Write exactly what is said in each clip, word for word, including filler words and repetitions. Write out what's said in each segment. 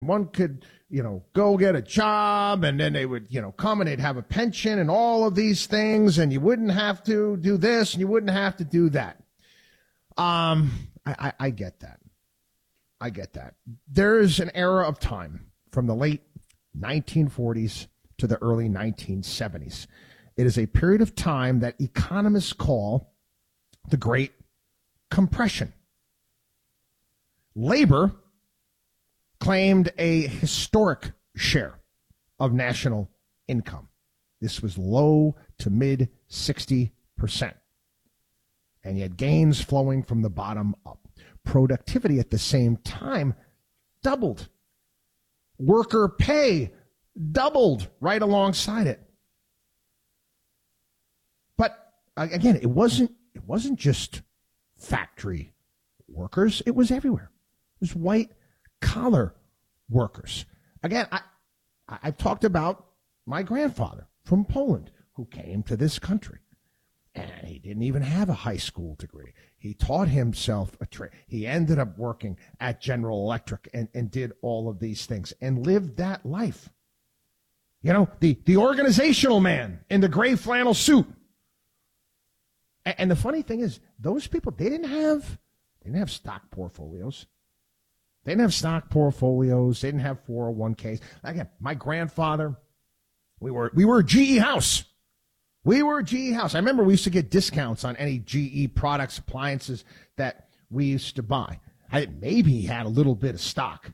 One could, you know, go get a job, and then they would, you know, come and they'd have a pension and all of these things, and you wouldn't have to do this and you wouldn't have to do that. Um, I, I, I get that. I get that. There is an era of time from the late nineteen forties to the early nineteen seventies. It is a period of time that economists call the Great Compression. Labor claimed a historic share of national income. This was low to mid sixty percent. And you had gains flowing from the bottom up. Productivity at the same time doubled. Worker pay doubled right alongside it. But again, it wasn't it wasn't just factory workers. It was everywhere. It was white collar workers. Again, I, I've talked about my grandfather from Poland who came to this country. And he didn't even have a high school degree. He taught himself a trade. He ended up working at General Electric and, and did all of these things and lived that life. You know, the, the organizational man in the gray flannel suit. And, and the funny thing is, those people, they didn't have, they didn't have stock portfolios. They didn't have stock portfolios. They didn't have four oh one k's. Again, my grandfather, we were we were a G E house. We were a G E house. I remember we used to get discounts on any G E products, appliances that we used to buy. I maybe he had a little bit of stock.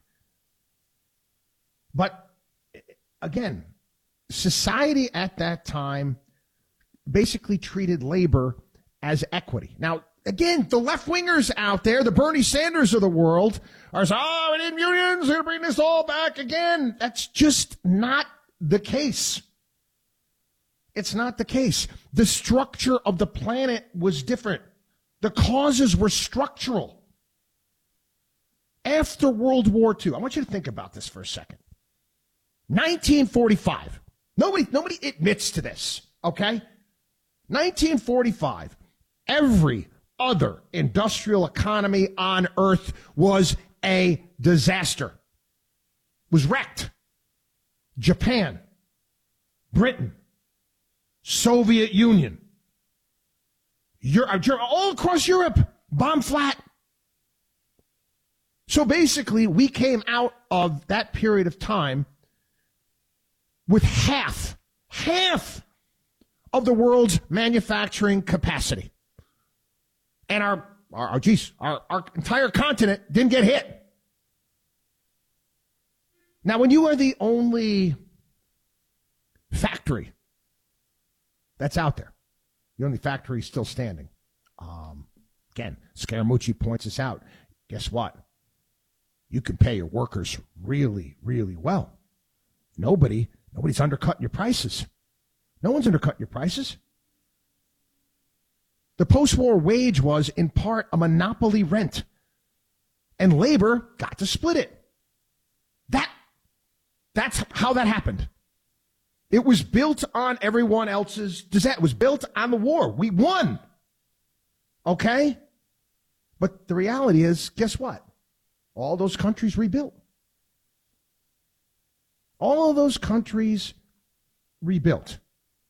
But again, society at that time basically treated labor as equity. Now, again, the left-wingers out there, the Bernie Sanders of the world, are saying, oh, we need unions, we're going to bring this all back again. That's just not the case. It's not the case. The structure of the planet was different. The causes were structural. After World War Two, I want you to think about this for a second. nineteen forty-five. Nobody, nobody admits to this, okay? nineteen forty-five. Every other industrial economy on earth was a disaster. Was wrecked. Japan, Britain, Soviet Union, Europe, all across Europe, bomb flat. So basically, we came out of that period of time with half, half of the world's manufacturing capacity. And our, our, our geez, our, our entire continent didn't get hit. Now, when you are the only factory that's out there, the only factory still standing, um, again, Scaramucci points this out. Guess what? You can pay your workers really, really well. Nobody, nobody's undercutting your prices. No one's undercutting your prices. The post-war wage was, in part, a monopoly rent. And labor got to split it. That, that's how that happened. It was built on everyone else's disaster. It was built on the war. We won. Okay? But the reality is, guess what? All those countries rebuilt. All of those countries rebuilt.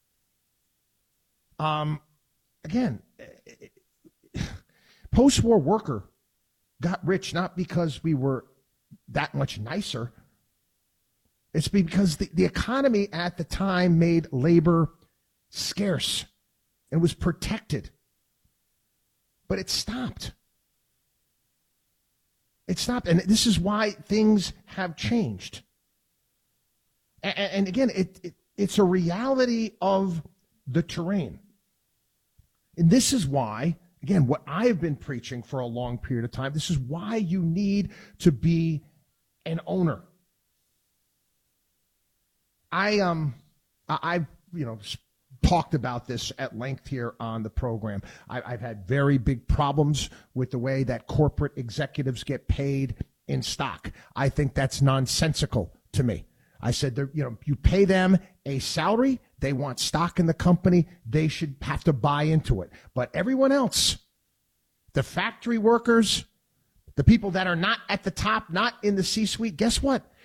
Um, again, post-war worker got rich not because we were that much nicer. It's because the, the economy at the time made labor scarce and was protected. But it stopped. It stopped. And this is why things have changed. And, and again, it, it it's a reality of the terrain. And this is why, again, what I have been preaching for a long period of time, this is why you need to be an owner. I um I, I've you know talked about this at length here on the program. I, I've had very big problems with the way that corporate executives get paid in stock. I think that's nonsensical to me. I said, you know, you pay them a salary, they want stock in the company, they should have to buy into it. But everyone else, the factory workers, the people that are not at the top, not in the C-suite, guess what?